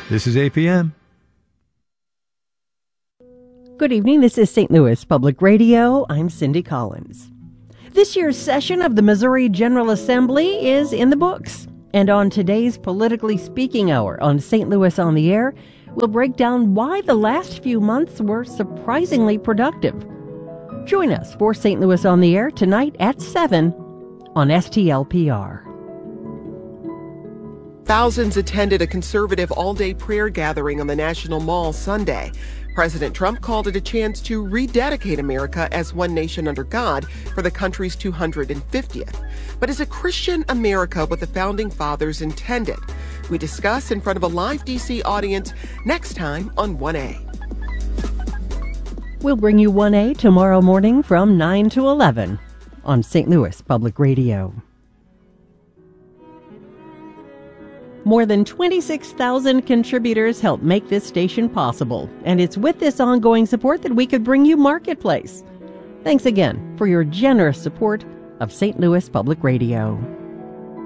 This is APM. Good evening. This is St. Louis Public Radio. I'm Cindy Collins. This year's session of the Missouri General Assembly is in the books. And on today's Politically Speaking Hour on St. Louis on the Air, we'll break down why the last few months were surprisingly productive. Join us for St. Louis on the Air tonight at 7 on STLPR. Thousands attended a conservative all-day prayer gathering on the National Mall Sunday. President Trump called it a chance to rededicate America as one nation under God for the country's 250th. But is a Christian America what the Founding Fathers intended? We discuss in front of a live D.C. audience next time on 1A. We'll bring you 1A tomorrow morning from 9 to 11 on St. Louis Public Radio. More than 26,000 contributors help make this station possible, and it's with this ongoing support that we could bring you Marketplace. Thanks again for your generous support of St. Louis Public Radio.